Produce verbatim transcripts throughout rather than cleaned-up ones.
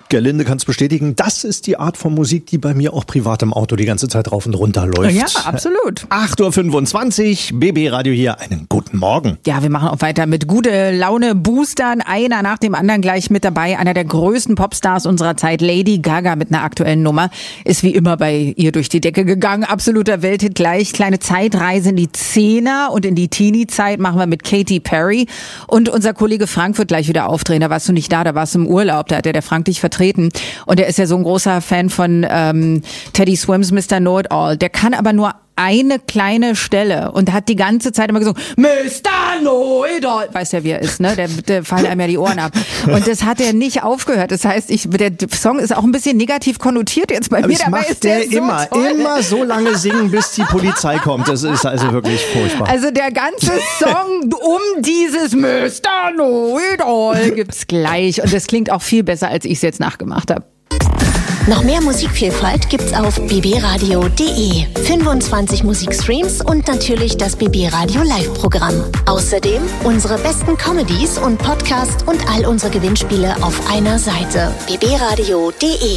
Gerlinde kann es bestätigen, das ist die Art von Musik, die bei mir auch privat im Auto die ganze Zeit rauf und runter läuft. Ja, absolut. acht Uhr fünfundzwanzig, B B Radio hier, einen guten Morgen. Ja, wir machen auch weiter mit gute Laune Boostern, einer nach dem anderen gleich mit dabei. Einer der größten Popstars unserer Zeit, Lady Gaga mit einer aktuellen Nummer, ist wie immer bei ihr durch die Decke gegangen. Absoluter Welthit gleich. Kleine Zeitreise in die Zehner und in die Teenie-Zeit machen wir mit Katy Perry. Und unser Kollege Frank wird gleich wieder aufdrehen. Da warst du nicht da, da warst du im Urlaub. Da hat ja der Frank dich vertreten. Und er ist ja so ein großer Fan von ähm, Teddy Swims Mister Know-It-All. Der kann aber nur eine kleine Stelle und hat die ganze Zeit immer gesungen, Mister Know-It-All. Weiß ja, wie er ist, ne? Der, der fallen einem ja die Ohren ab. Und das hat er nicht aufgehört. Das heißt, ich, der Song ist auch ein bisschen negativ konnotiert jetzt bei aber mir. Das Dabei macht ist der, der so immer, toll. immer so lange singen, bis die Polizei kommt. Das ist also wirklich furchtbar. Also der ganze Song um dieses Mister Know-It-All gibt's gleich. Und das klingt auch viel besser, als ich es jetzt nachgemacht habe. Noch mehr Musikvielfalt gibt's auf b b radio punkt d e. fünfundzwanzig Musikstreams und natürlich das B B Radio Live-Programm. Außerdem unsere besten Comedies und Podcasts und all unsere Gewinnspiele auf einer Seite. b b radio punkt d e.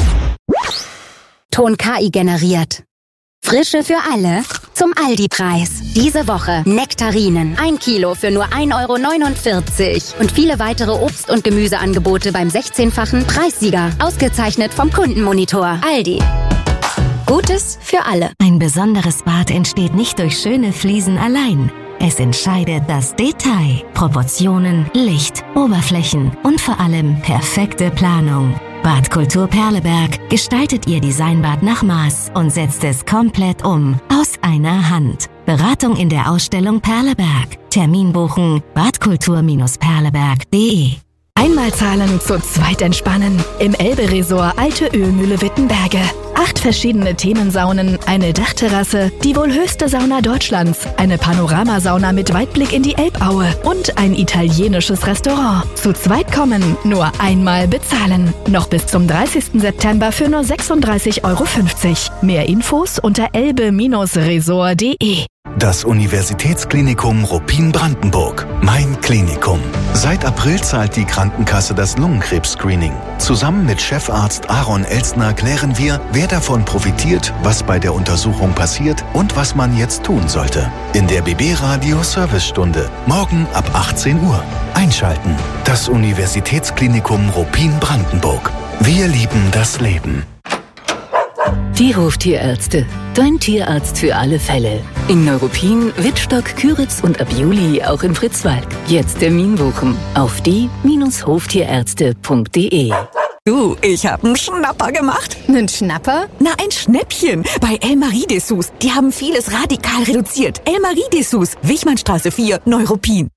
Ton K I generiert. Frische für alle zum Aldi-Preis. Diese Woche Nektarinen, ein Kilo für nur ein Euro neunundvierzig. Und viele weitere Obst- und Gemüseangebote beim sechzehnfachen Preissieger. Ausgezeichnet vom Kundenmonitor. Aldi. Gutes für alle. Ein besonderes Bad entsteht nicht durch schöne Fliesen allein. Es entscheidet das Detail. Proportionen, Licht, Oberflächen und vor allem perfekte Planung. Badkultur Perleberg gestaltet Ihr Designbad nach Maß und setzt es komplett um. Aus einer Hand. Beratung in der Ausstellung Perleberg. Termin buchen badkultur Perleberg punkt d e. Einmal zahlen, zu zweit entspannen. Im Elbe-Resort Alte Ölmühle Wittenberge. Acht verschiedene Themensaunen, eine Dachterrasse, die wohl höchste Sauna Deutschlands, eine Panoramasauna mit Weitblick in die Elbaue und ein italienisches Restaurant. Zu zweit kommen, nur einmal bezahlen. Noch bis zum dreißigsten September für nur sechsunddreißig Euro fünfzig. Mehr Infos unter elbe resort punkt d e. Das Universitätsklinikum Ruppin-Brandenburg. Mein Klinikum. Seit April zahlt die Krankenkasse das Lungenkrebs-Screening. Zusammen mit Chefarzt Aaron Elstner klären wir, wer davon profitiert, was bei der Untersuchung passiert und was man jetzt tun sollte. In der B B Radio Servicestunde. Morgen ab achtzehn Uhr. Einschalten. Das Universitätsklinikum Ruppin-Brandenburg. Wir lieben das Leben. Die Hoftierärzte. Dein Tierarzt für alle Fälle. In Neuruppin, Wittstock, Küritz und ab Juli auch in Fritzwald. Jetzt Termin buchen auf die Hoftierärzte punkt d e. Du, ich hab einen Schnapper gemacht. Nen Schnapper? Na, ein Schnäppchen. Bei El Marie-Dessous. Die haben vieles radikal reduziert. El Marie-Dessous, Wichmannstraße vier, Neuruppin.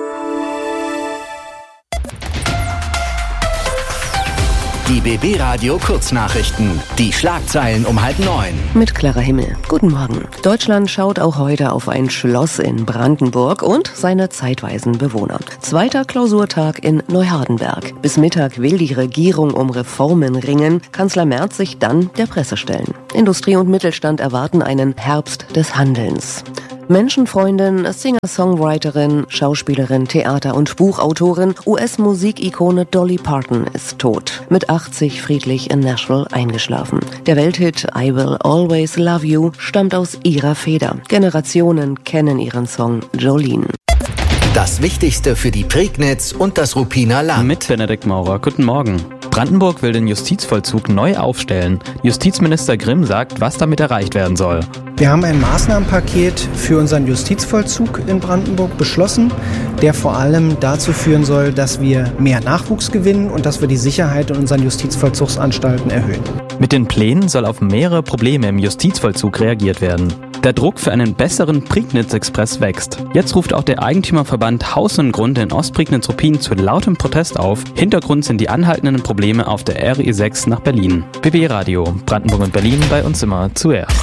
Die B B Radio Kurznachrichten. Die Schlagzeilen um halb neun. Mit Clara Himmel. Guten Morgen. Deutschland schaut auch heute auf ein Schloss in Brandenburg und seine zeitweisen Bewohner. Zweiter Klausurtag in Neuhardenberg. Bis Mittag will die Regierung um Reformen ringen. Kanzler Merz sich dann der Presse stellen. Industrie und Mittelstand erwarten einen Herbst des Handelns. Menschenfreundin, Singer-Songwriterin, Schauspielerin, Theater- und Buchautorin, U S-Musikikone Dolly Parton ist tot. Mit achtzig friedlich in Nashville eingeschlafen. Der Welthit I Will Always Love You stammt aus ihrer Feder. Generationen kennen ihren Song Jolene. Das Wichtigste für die Prignitz und das Ruppiner Land. Mit Benedikt Maurer. Guten Morgen. Brandenburg will den Justizvollzug neu aufstellen. Justizminister Grimm sagt, was damit erreicht werden soll. Wir haben ein Maßnahmenpaket für unseren Justizvollzug in Brandenburg beschlossen, der vor allem dazu führen soll, dass wir mehr Nachwuchs gewinnen und dass wir die Sicherheit in unseren Justizvollzugsanstalten erhöhen. Mit den Plänen soll auf mehrere Probleme im Justizvollzug reagiert werden. Der Druck für einen besseren Prignitz-Express wächst. Jetzt ruft auch der Eigentümerverband Haus und Grund in Ostprignitz-Ruppin zu lautem Protest auf. Hintergrund sind die anhaltenden Probleme auf der R E sechs nach Berlin. B B Radio, Brandenburg und Berlin, bei uns immer zuerst.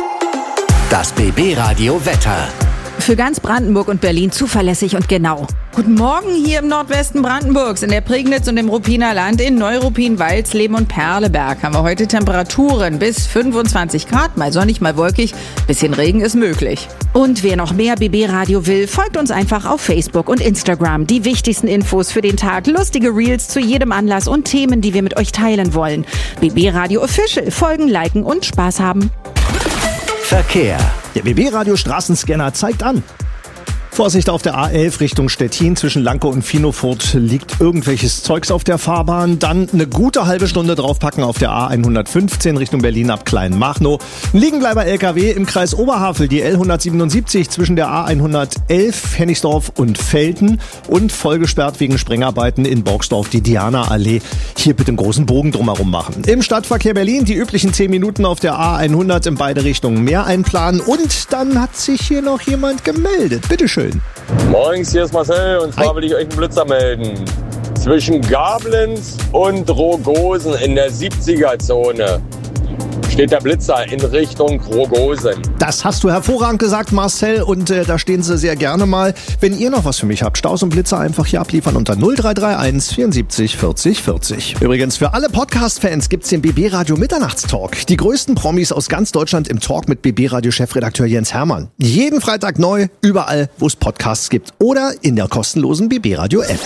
Das B B Radio Wetter. Für ganz Brandenburg und Berlin zuverlässig und genau. Guten Morgen hier im Nordwesten Brandenburgs, in der Prignitz und im Ruppiner Land, in Neuruppin, Walsleben und Perleberg haben wir heute Temperaturen bis fünfundzwanzig Grad, mal sonnig, mal wolkig, bisschen Regen ist möglich. Und wer noch mehr B B Radio will, folgt uns einfach auf Facebook und Instagram. Die wichtigsten Infos für den Tag, lustige Reels zu jedem Anlass und Themen, die wir mit euch teilen wollen. B B Radio Official, folgen, liken und Spaß haben. Verkehr. Der B B Radio Straßenscanner zeigt an. Vorsicht auf der A elf Richtung Stettin. Zwischen Lanke und Finofurt liegt irgendwelches Zeugs auf der Fahrbahn. Dann eine gute halbe Stunde draufpacken auf der A hundertfünfzehn Richtung Berlin ab Kleinmachnow. Liegenbleiber L K W im Kreis Oberhavel, die L hundertsiebenundsiebzig zwischen der A hundertelf Hennigsdorf und Velten und vollgesperrt wegen Sprengarbeiten in Borgsdorf die Diana-Allee. Hier bitte einen großen Bogen drumherum machen. Im Stadtverkehr Berlin die üblichen zehn Minuten auf der A hundert in beide Richtungen mehr einplanen. Und dann hat sich hier noch jemand gemeldet. Bitteschön. Morgens, hier ist Marcel und zwar Hi. will ich euch einen Blitzer melden. Zwischen Gablenz und Rogosen in der siebziger-Zone steht der Blitzer in Richtung Rogosen. Das hast du hervorragend gesagt, Marcel, und äh, da stehen sie sehr gerne mal. Wenn ihr noch was für mich habt, Staus und Blitzer einfach hier abliefern unter null drei drei eins vierundsiebzig vierzig vierzig. Übrigens, für alle Podcast-Fans gibt's den B B Radio Mitternachtstalk. Die größten Promis aus ganz Deutschland im Talk mit B B Radio Chefredakteur Jens Hermann. Jeden Freitag neu, überall, wo es Podcasts gibt oder in der kostenlosen B B Radio App.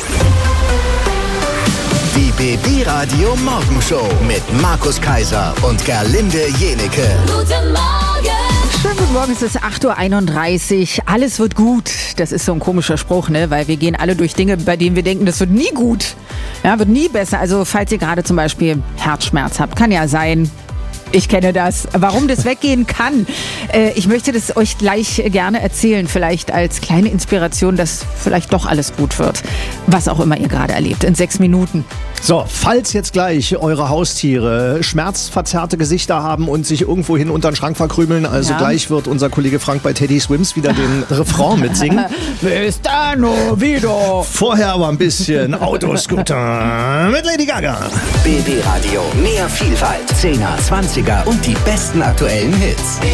Die B B Radio Morgenshow mit Markus Kaiser und Gerlinde Jenecke. Guten Morgen! Schönen guten Morgen, es ist acht Uhr einunddreißig. Alles wird gut. Das ist so ein komischer Spruch, ne? Weil wir gehen alle durch Dinge, bei denen wir denken, das wird nie gut. Ja, wird nie besser. Also falls ihr gerade zum Beispiel Herzschmerz habt, kann ja sein. Ich kenne das. Warum das weggehen kann, äh, ich möchte das euch gleich gerne erzählen, vielleicht als kleine Inspiration, dass vielleicht doch alles gut wird, was auch immer ihr gerade erlebt, in sechs Minuten. So, falls jetzt gleich eure Haustiere schmerzverzerrte Gesichter haben und sich irgendwohin unter den Schrank verkrümeln, also ja. Gleich wird unser Kollege Frank bei Teddy Swims wieder den Refrain mitsingen. Bis dann wieder. Vorher aber ein bisschen Autoscooter mit Lady Gaga. B B Radio, mehr Vielfalt, zehner, zwanziger und die besten aktuellen Hits.